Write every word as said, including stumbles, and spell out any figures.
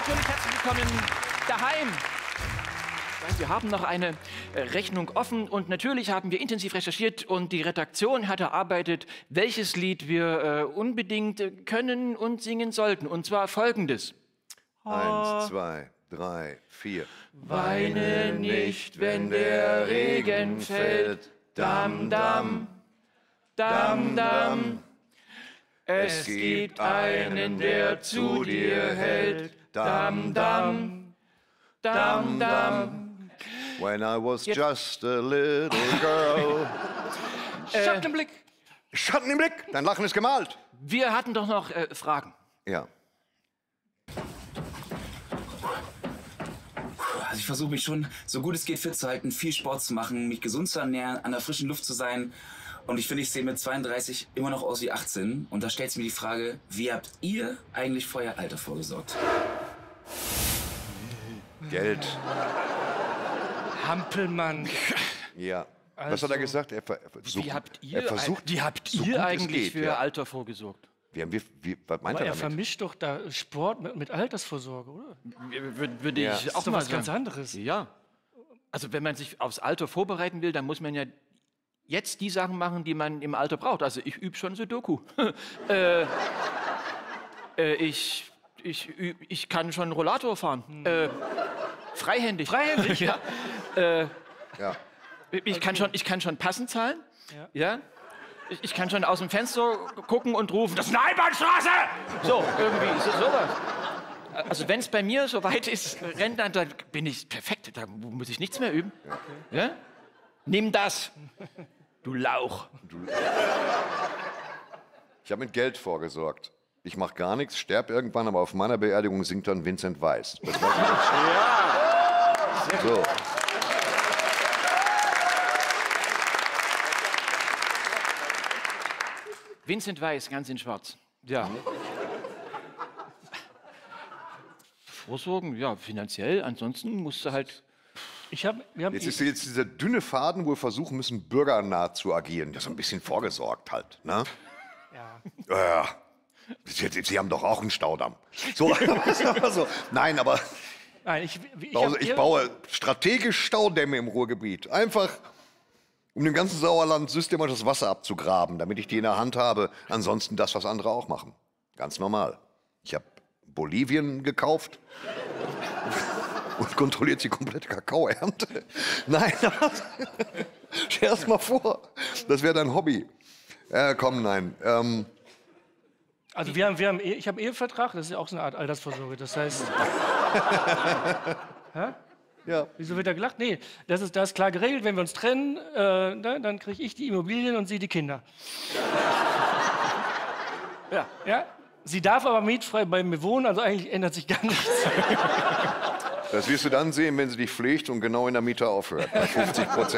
natürlich herzlich willkommen daheim. Wir haben noch eine Rechnung offen und natürlich haben wir intensiv recherchiert und die Redaktion hat erarbeitet, welches Lied wir äh, unbedingt können und singen sollten. Und zwar folgendes. Eins, zwei, drei, vier. Weine nicht, wenn der Regen fällt. Dam, dam, dam, dam. Es gibt einen, der zu dir hält. Dam, dam, dam, dam. When I was just a little girl. Schatten im Blick. Schatten im Blick, dein Lachen ist gemalt. Wir hatten doch noch äh, Fragen. Ja. Also ich versuche mich schon, so gut es geht, fit zu halten, viel Sport zu machen, mich gesund zu ernähren, an der frischen Luft zu sein. Und ich finde, ich sehe mit zweiunddreißig immer noch aus wie achtzehn. Und da stellt sich mir die Frage, wie habt ihr eigentlich vor euer Alter vorgesorgt? Geld. Hampelmann. Ja. Also, Was hat er gesagt? Er, ver er versucht, Wie habt ihr, er versucht, wie habt so ihr gut es eigentlich geht, für ja. Alter vorgesorgt? Wie haben wir, wie, was meint Aber er er damit? vermischt doch da Sport mit, mit Altersvorsorge, oder? Würde würd Ja. ich Das auch ist doch mal was sagen. ganz anderes. Ja. Also wenn man sich aufs Alter vorbereiten will, dann muss man ja jetzt die Sachen machen, die man im Alter braucht. Also ich übe schon Sudoku. äh, äh, ich, ich, üb, ich kann schon Rollator fahren. Hm. Äh, freihändig. Freihändig? Ja. Äh, Ja. ich, kann schon, ich kann schon Passen zahlen. Ja. Ja. Ich, ich kann schon aus dem Fenster gucken und rufen, das ist eine Einbahnstraße! So, irgendwie, so, sowas. Also wenn es bei mir so weit ist, rennt dann, dann bin ich perfekt. Da muss ich nichts mehr üben. Ja. Ja? Nimm das, du Lauch. Ich habe mit Geld vorgesorgt. Ich mache gar nichts, sterb irgendwann, aber auf meiner Beerdigung singt dann Vincent Weiss. Das weiß ich nicht. So. Vincent Weiss, ganz in schwarz. Ja. Vorsorgen, ja, finanziell. Ansonsten musst du halt... Ich hab, wir haben Jetzt ist jetzt dieser dünne Faden, wo wir versuchen müssen, bürgernah zu agieren. Das ist ein bisschen vorgesorgt halt. Ne? ja. Ja. Sie, Sie haben doch auch einen Staudamm. So, so. Nein, aber Nein, ich, ich, also hab ich ihr- baue strategisch Staudämme im Ruhrgebiet. Einfach, um dem ganzen Sauerland systematisch das Wasser abzugraben, damit ich die in der Hand habe. Ansonsten das, was andere auch machen. Ganz normal. Ich habe Bolivien gekauft und kontrolliert die komplette Kakaoernte. Nein, aber stell erst mal vor, das wäre dein Hobby. Äh, komm, nein. Ähm, Also wir haben, wir haben, Ehe- ich habe einen Ehevertrag, das ist ja auch so eine Art Altersvorsorge. Das heißt, ja. wieso wird da gelacht? Nee, das ist, das ist klar geregelt. Wenn wir uns trennen, äh, dann, dann kriege ich die Immobilien und sie die Kinder. Ja. Ja? Sie darf aber mietfrei bei mir wohnen, also eigentlich ändert sich gar nichts. Das wirst du dann sehen, wenn sie dich pflegt und genau in der Miete aufhört. Bei fünfzig Prozent.